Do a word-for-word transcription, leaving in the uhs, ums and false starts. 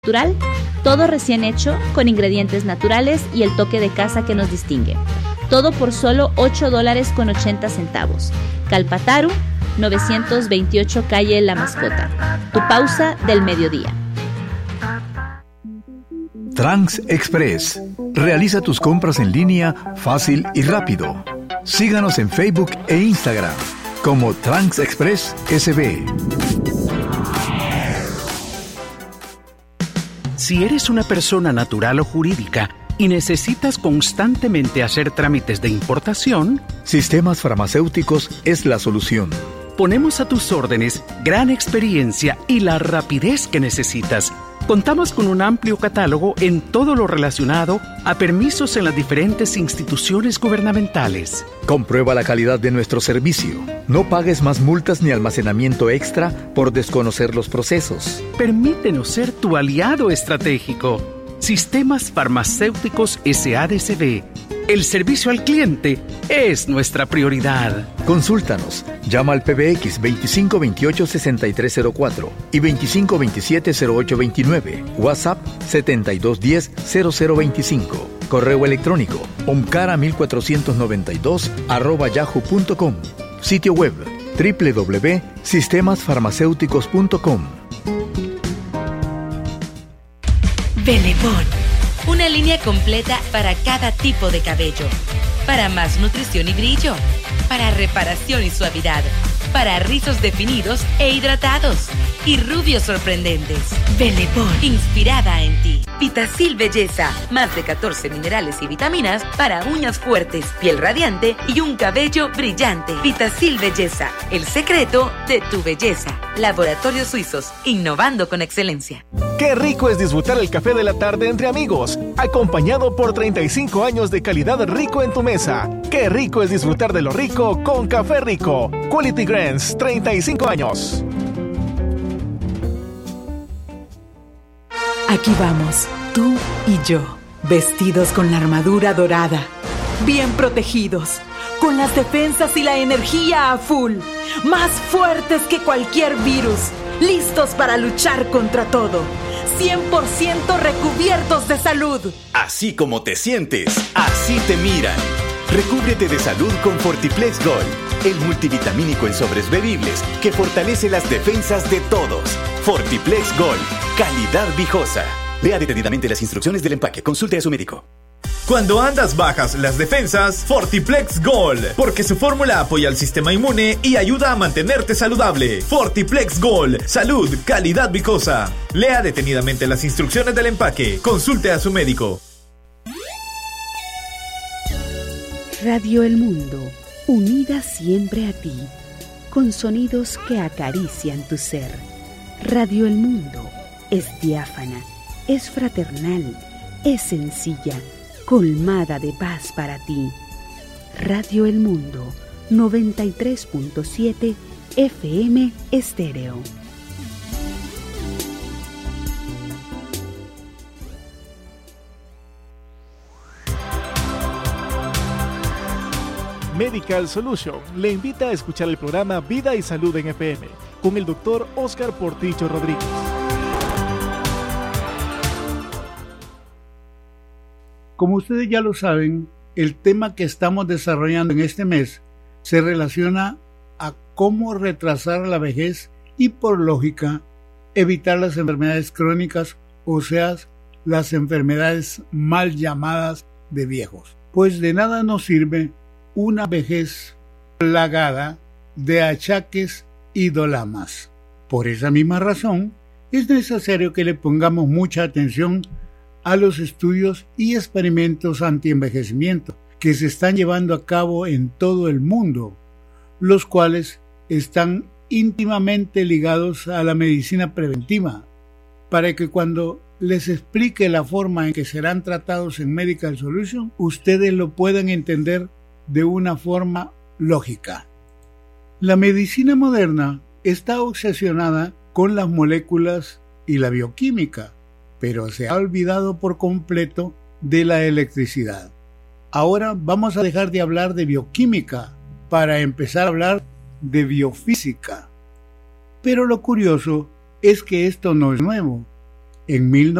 Natural, todo recién hecho, con ingredientes naturales y el toque de casa que nos distingue. Todo por solo ocho dólares con ochenta centavos. Calpataru, novecientos veintiocho calle La Mascota. Tu pausa del mediodía. Trans Express. Realiza tus compras en línea fácil y rápido. Síganos en Facebook e Instagram como Trans Express S B. Si eres una persona natural o jurídica y necesitas constantemente hacer trámites de importación, Sistemas Farmacéuticos es la solución. Ponemos a tus órdenes gran experiencia y la rapidez que necesitas. Contamos con un amplio catálogo en todo lo relacionado a permisos en las diferentes instituciones gubernamentales. Comprueba la calidad de nuestro servicio. No pagues más multas ni almacenamiento extra por desconocer los procesos. Permítenos ser tu aliado estratégico. Sistemas Farmacéuticos S A D C B. El servicio al cliente es nuestra prioridad. Consúltanos. Llama al P B X veinticinco veintiocho sesenta y tres cero cuatro y veinticinco veintisiete cero ocho veintinueve. WhatsApp setenta y dos diez cero cero veinticinco. Correo electrónico omcara mil cuatrocientos noventa y dos arroba yahoo punto com. Sitio web doble u doble u doble u punto sistemas farmacéuticos punto com. Bellepon, una línea completa para cada tipo de cabello, para más nutrición y brillo, para reparación y suavidad, para rizos definidos e hidratados y rubios sorprendentes. Bellepon, inspirada en ti. Vitacil Belleza, más de catorce minerales y vitaminas para uñas fuertes, piel radiante y un cabello brillante. Vitacil Belleza, el secreto de tu belleza. Laboratorios Suizos, innovando con excelencia. Qué rico es disfrutar el café de la tarde entre amigos, acompañado por treinta y cinco años de calidad rico en tu mesa. Qué rico es disfrutar de lo rico con Café Rico. Quality Grants, treinta y cinco años. Aquí vamos, tú y yo, vestidos con la armadura dorada, bien protegidos, con las defensas y la energía a full, más fuertes que cualquier virus, listos para luchar contra todo, cien por ciento recubiertos de salud. Así como te sientes, así te miran. Recúbrete de salud con Fortiplex Gold, el multivitamínico en sobres bebibles que fortalece las defensas de todos. Fortiplex Gold, calidad viejosa. Lea detenidamente las instrucciones del empaque. Consulte a su médico. Cuando andas bajas las defensas, Fortiplex Gold, porque su fórmula apoya al sistema inmune y ayuda a mantenerte saludable. Fortiplex Gold, salud, calidad vicosa. Lea detenidamente las instrucciones del empaque. Consulte a su médico. Radio El Mundo, unida siempre a ti, con sonidos que acarician tu ser. Radio El Mundo es diáfana, es fraternal, es sencilla, colmada de paz para ti. Radio El Mundo, noventa y tres punto siete F M Estéreo. Medical Solution le invita a escuchar el programa Vida y Salud en F M con el doctor Oscar Portillo Rodríguez. Como ustedes ya lo saben, el tema que estamos desarrollando en este mes se relaciona a cómo retrasar la vejez y, por lógica, evitar las enfermedades crónicas, o sea, las enfermedades mal llamadas de viejos. Pues de nada nos sirve una vejez plagada de achaques y dolamas. Por esa misma razón, es necesario que le pongamos mucha atención a los estudios y experimentos antienvejecimiento que se están llevando a cabo en todo el mundo, los cuales están íntimamente ligados a la medicina preventiva, para que cuando les explique la forma en que serán tratados en Medical Solution, ustedes lo puedan entender de una forma lógica. La medicina moderna está obsesionada con las moléculas y la bioquímica, pero se ha olvidado por completo de la electricidad. Ahora vamos a dejar de hablar de bioquímica para empezar a hablar de biofísica. Pero lo curioso es que esto no es nuevo. en mil